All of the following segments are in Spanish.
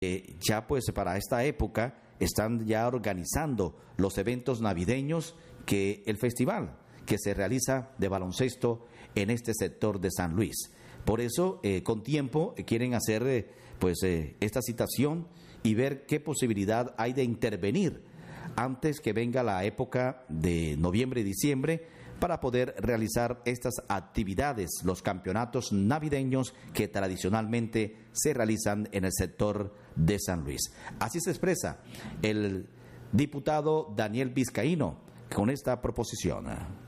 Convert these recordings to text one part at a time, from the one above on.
Ya pues para esta época están ya organizando los eventos navideños que el festival que se realiza de baloncesto en este sector de San Luis. Por eso, con tiempo, quieren hacer esta citación y ver qué posibilidad hay de intervenir antes que venga la época de noviembre y diciembre para poder realizar estas actividades, los campeonatos navideños que tradicionalmente se realizan en el sector de San Luis. Así se expresa el diputado Daniel Vizcaíno con esta proposición.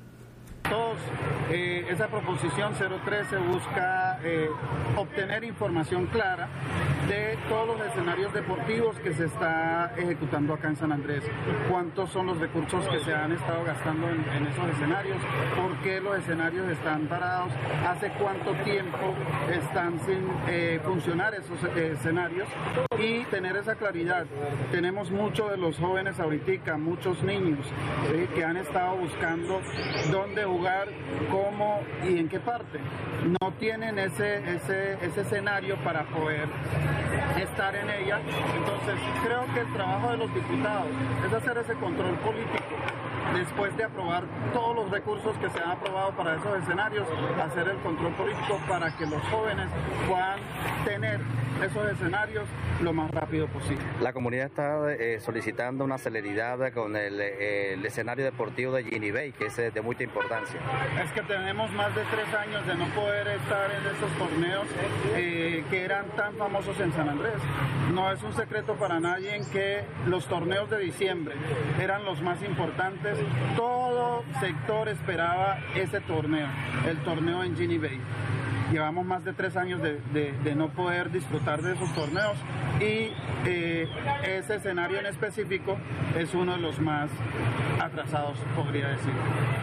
Esa proposición 013 busca obtener información clara de todos los escenarios deportivos que se está ejecutando acá en San Andrés. ¿Cuántos son los recursos que se han estado gastando en esos escenarios? ¿Por qué los escenarios están parados? ¿Hace cuánto tiempo están sin funcionar esos escenarios? Y tener esa claridad. Tenemos muchos de los jóvenes ahorita, muchos niños, ¿sí?, que han estado buscando dónde jugar, cómo y en qué parte. No tienen ese escenario para poder estar en ella. Entonces creo que el trabajo de los diputados es hacer ese control político. Después de aprobar todos los recursos que se han aprobado para esos escenarios, hacer el control político para que los jóvenes puedan tener esos escenarios lo más rápido posible. La comunidad está solicitando una celeridad con el escenario deportivo de Ginny Bay, que es de mucha importancia. Es que tenemos más de 3 años de no poder estar en esos torneos que eran tan famosos en San Andrés. No es un secreto para nadie en que los torneos de diciembre eran los más importantes. Todo sector esperaba ese torneo, el torneo en Ginny Bay. Llevamos más de 3 años de no poder disfrutar de esos torneos y ese escenario en específico es uno de los más atrasados, podría decir.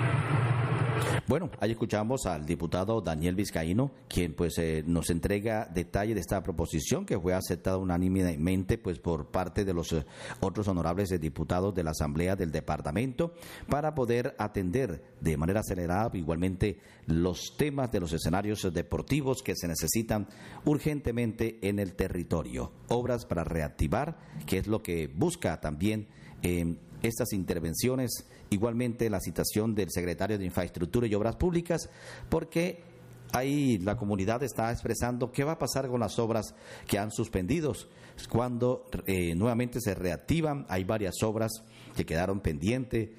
Bueno, ahí escuchamos al diputado Daniel Vizcaíno, quien nos entrega detalle de esta proposición que fue aceptada unánimemente por parte de los otros honorables diputados de la Asamblea del Departamento para poder atender de manera acelerada igualmente los temas de los escenarios deportivos que se necesitan urgentemente en el territorio. Obras para reactivar, que es lo que busca también estas intervenciones, igualmente la citación del secretario de Infraestructura y Obras Públicas, porque ahí la comunidad está expresando qué va a pasar con las obras que han suspendido cuando nuevamente se reactivan. Hay varias obras que quedaron pendientes.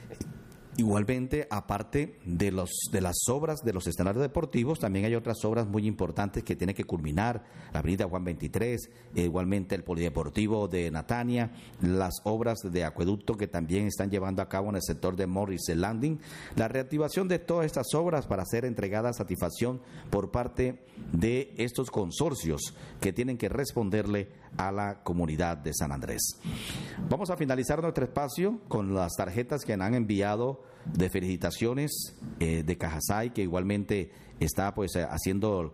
Igualmente, aparte de las obras de los escenarios deportivos, también hay otras obras muy importantes que tienen que culminar: la avenida Juan 23, igualmente el polideportivo de Natania, las obras de acueducto que también están llevando a cabo en el sector de Morris Landing, la reactivación de todas estas obras para ser entregada a satisfacción por parte de estos consorcios que tienen que responderle a la comunidad de San Andrés. Vamos a finalizar nuestro espacio con las tarjetas que han enviado de felicitaciones de Cajasay, que igualmente está haciendo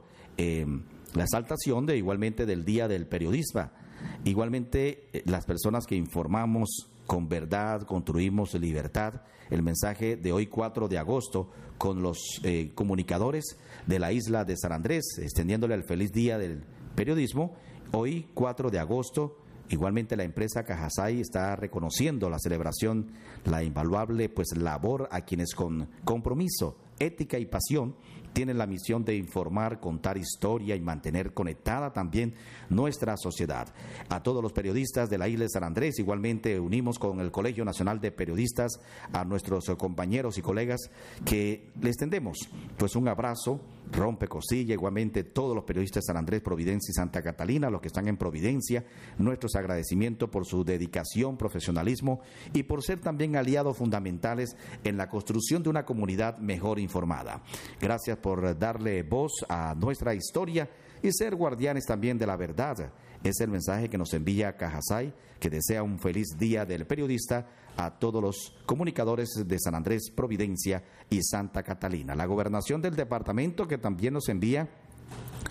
la exaltación igualmente del Día del Periodista. Igualmente las personas que informamos con verdad, construimos libertad, el mensaje de hoy 4 de agosto con los comunicadores de la isla de San Andrés, extendiéndole el feliz Día del Periodismo. Hoy 4 de agosto, igualmente la empresa Cajasay está reconociendo la celebración, la invaluable labor a quienes con compromiso, ética y pasión tienen la misión de informar, contar historia y mantener conectada también nuestra sociedad. A todos los periodistas de la isla de San Andrés, igualmente unimos con el Colegio Nacional de Periodistas a nuestros compañeros y colegas que les tendemos un abrazo, rompecostilla, igualmente todos los periodistas de San Andrés, Providencia y Santa Catalina, los que están en Providencia, nuestros agradecimientos por su dedicación, profesionalismo y por ser también aliados fundamentales en la construcción de una comunidad mejor informada. Gracias por darle voz a nuestra historia y ser guardianes también de la verdad. Es el mensaje que nos envía Cajasay, que desea un feliz Día del Periodista a todos los comunicadores de San Andrés, Providencia y Santa Catalina. La gobernación del departamento, que también nos envía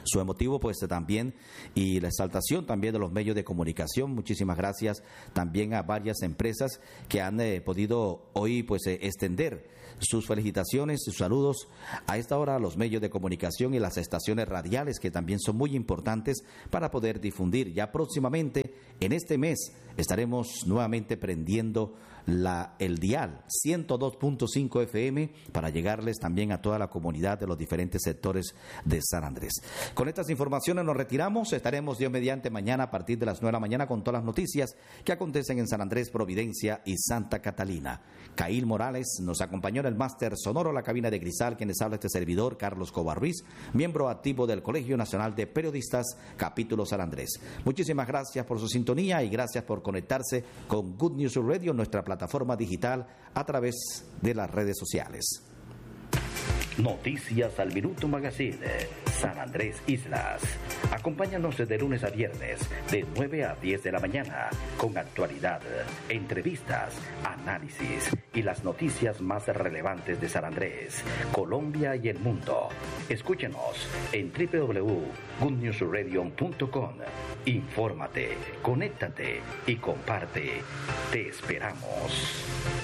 su emotivo pues también y la exaltación también de los medios de comunicación. Muchísimas gracias también a varias empresas que han podido hoy pues extender sus felicitaciones, sus saludos a esta hora a los medios de comunicación y las estaciones radiales, que también son muy importantes para poder difundir. Ya próximamente, en este mes, estaremos nuevamente prendiendo el dial 102.5 FM para llegarles también a toda la comunidad de los diferentes sectores de San Andrés. Con estas informaciones nos retiramos. Estaremos Dios mediante mañana a partir de las 9 de la mañana con todas las noticias que acontecen en San Andrés, Providencia y Santa Catalina. Caíl Morales nos acompañó en el máster sonoro, la cabina de cristal, quienes habla este servidor, Carlos Covarruiz, miembro activo del Colegio Nacional de Periodistas, capítulo San Andrés. Muchísimas gracias por su sintonía y gracias por conectarse con Good News Radio, nuestra plataforma digital a través de las redes sociales. Noticias al Minuto Magazine, San Andrés Islas. Acompáñanos de lunes a viernes de 9 a 10 de la mañana con actualidad, entrevistas, análisis y las noticias más relevantes de San Andrés, Colombia y el mundo. Escúchenos en www.goodnewsradio.com. Infórmate, conéctate y comparte. Te esperamos.